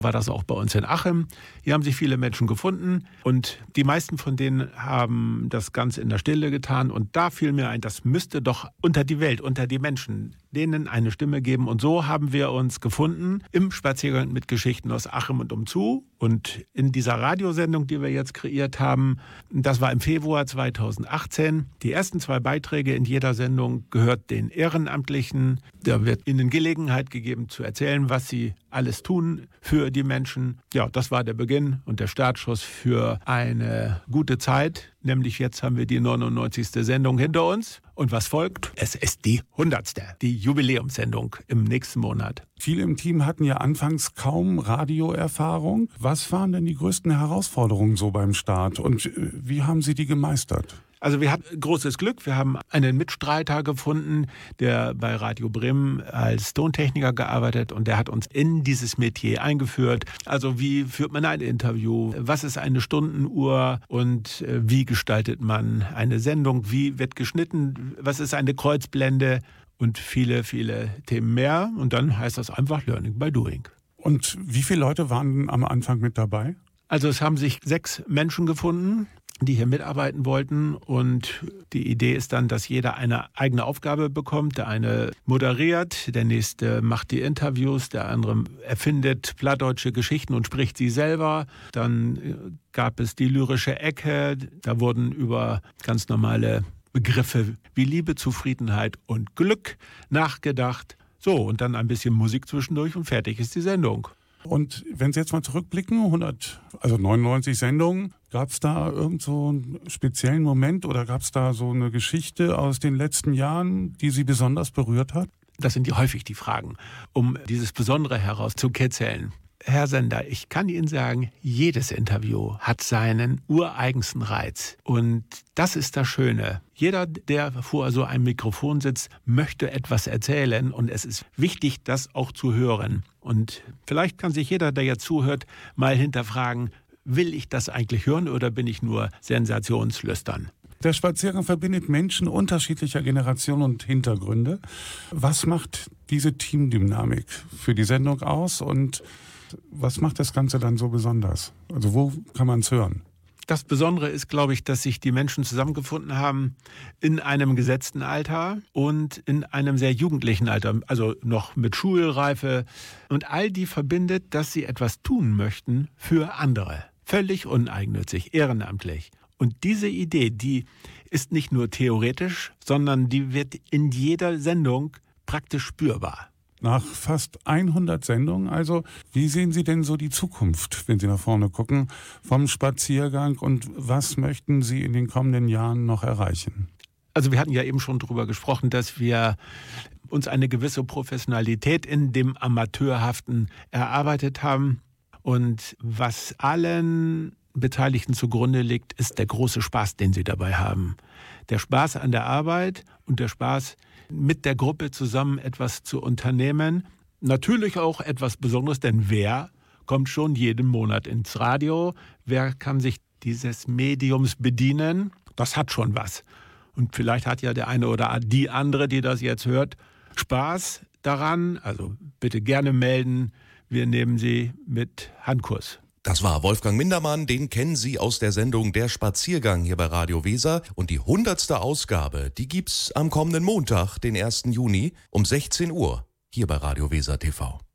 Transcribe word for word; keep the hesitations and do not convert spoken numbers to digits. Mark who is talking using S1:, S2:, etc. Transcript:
S1: war das auch bei uns in Achim. Hier haben sich viele Menschen gefunden und die meisten von denen haben das Ganze in der Stille getan. Und da fiel mir ein, das müsste doch unter die Welt, unter die Menschen, denen eine Stimme geben. Und so haben wir uns gefunden im Spaziergang mit Geschichten aus Achim und umzu. Und in dieser Radiosendung, die wir jetzt kreiert haben, das war im Februar zweitausendachtzehn. Die ersten zwei Beiträge in jeder Sendung gehört den Ehrenamtlichen. Da wird ihnen Gelegenheit gegeben zu erzählen, was sie alles tun für die Menschen. Ja, das war der Beginn und der Startschuss für eine gute Zeit. Nämlich jetzt haben wir die neunundneunzigste Sendung hinter uns. Und was folgt? Es ist die hundertste, die Jubiläumssendung im nächsten Monat.
S2: Viele im Team hatten ja anfangs kaum Radioerfahrung. Was waren denn die größten Herausforderungen so beim Start und wie haben Sie die gemeistert?
S1: Also wir hatten großes Glück. Wir haben einen Mitstreiter gefunden, der bei Radio Bremen als Tontechniker gearbeitet und der hat uns in dieses Metier eingeführt. Also wie führt man ein Interview? Was ist eine Stundenuhr? Und wie gestaltet man eine Sendung? Wie wird geschnitten? Was ist eine Kreuzblende? Und viele, viele Themen mehr. Und dann heißt das einfach Learning by Doing.
S2: Und wie viele Leute waren am Anfang mit dabei?
S1: Also es haben sich sechs Menschen gefunden, die hier mitarbeiten wollten. Und die Idee ist dann, dass jeder eine eigene Aufgabe bekommt. Der eine moderiert, der nächste macht die Interviews, der andere erfindet plattdeutsche Geschichten und spricht sie selber. Dann gab es die lyrische Ecke. Da wurden über ganz normale Begriffe wie Liebe, Zufriedenheit und Glück nachgedacht. So, und dann ein bisschen Musik zwischendurch und fertig ist die Sendung.
S2: Und wenn Sie jetzt mal zurückblicken, hundert, also neunundneunzig Sendungen, gab es da irgend so einen speziellen Moment oder gab es da so eine Geschichte aus den letzten Jahren, die Sie besonders berührt hat?
S1: Das sind ja häufig die Fragen, um dieses Besondere herauszukitzeln. Herr Sender, ich kann Ihnen sagen, jedes Interview hat seinen ureigensten Reiz. Und das ist das Schöne. Jeder, der vor so einem Mikrofon sitzt, möchte etwas erzählen. Und es ist wichtig, das auch zu hören. Und vielleicht kann sich jeder, der jetzt zuhört, mal hinterfragen, will ich das eigentlich hören oder bin ich nur sensationslüstern?
S2: Der Spaziergang verbindet Menschen unterschiedlicher Generationen und Hintergründe. Was macht diese Teamdynamik für die Sendung aus und was macht das Ganze dann so besonders? Also wo kann man es hören?
S1: Das Besondere ist, glaube ich, dass sich die Menschen zusammengefunden haben in einem gesetzten Alter und in einem sehr jugendlichen Alter, also noch mit Schulreife. Und all die verbindet, dass sie etwas tun möchten für andere. Völlig uneigennützig, ehrenamtlich. Und diese Idee, die ist nicht nur theoretisch, sondern die wird in jeder Sendung praktisch spürbar.
S2: Nach fast hundert Sendungen, also wie sehen Sie denn so die Zukunft, wenn Sie nach vorne gucken, vom Spaziergang und was möchten Sie in den kommenden Jahren noch erreichen?
S1: Also wir hatten ja eben schon darüber gesprochen, dass wir uns eine gewisse Professionalität in dem Amateurhaften erarbeitet haben. Und was allen Beteiligten zugrunde liegt, ist der große Spaß, den sie dabei haben. Der Spaß an der Arbeit und der Spaß, mit der Gruppe zusammen etwas zu unternehmen. Natürlich auch etwas Besonderes, denn wer kommt schon jeden Monat ins Radio? Wer kann sich dieses Mediums bedienen? Das hat schon was. Und vielleicht hat ja der eine oder die andere, die das jetzt hört, Spaß daran. Also bitte gerne melden. Wir nehmen Sie mit Handkuss.
S3: Das war Wolfgang Mindermann, den kennen Sie aus der Sendung Der Spaziergang hier bei Radio Weser. Und die hundertste Ausgabe, die gibt's am kommenden Montag, den ersten Juni um sechzehn Uhr, hier bei Radio Weser T V.